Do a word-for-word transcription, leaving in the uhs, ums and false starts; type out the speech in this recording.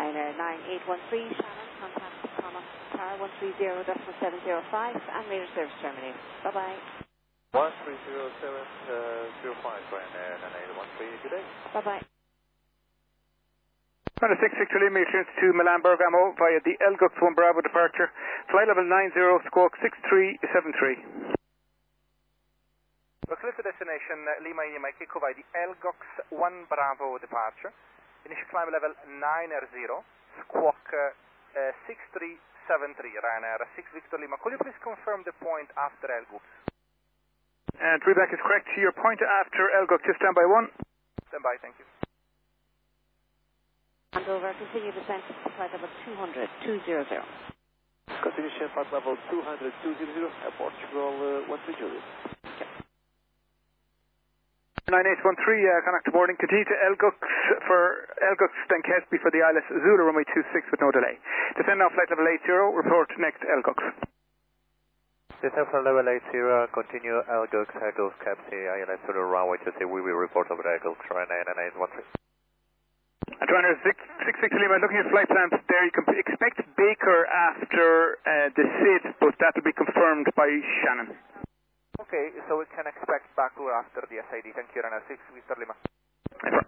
Ryanair nine eight one three, Shannon, contact comma car one three zero decimal seven zero five and major service terminated. Bye-bye. one three zero seven zero five, Ryanair nine eight one three, good day. Bye-bye. Runner six Victor Lima, clearance to Milan Bergamo via the Elgux one Bravo departure, flight level nine zero, squawk six three seven three. We're clear to destination uh, Lima Lima Kiko by the Elgux one Bravo departure, initial climb level nine zero, squawk uh, uh, six three seven three, Ryanair six Victor Lima. Could you please confirm the point after Elgux? And readback is correct. Your point after Elgux is stand by one. Stand by, thank you. And over, continue descent to flight level two hundred, two hundred. Continue flight level two hundred, two hundred, uh, Portugal uh, one three zero. nine eight one three, uh, contact morning. Continue to Elgux for Elgux, then Kesby for the I L S Zulu runway two six with no delay. Descend now flight level eight zero, report next Elgux. Descend from level eight zero, continue Elgux, Elgux, Kesby, I L S Zulu runway two six, we will report over Elgux, Ryanair nine eight one three. And Ryanair six Victor Lima, looking at flight plans there, you can expect Baker after uh, the S I D, but that will be confirmed by Shannon. Okay, so we can expect Baku after the S I D. Thank you, Ryanair six Victor Lima.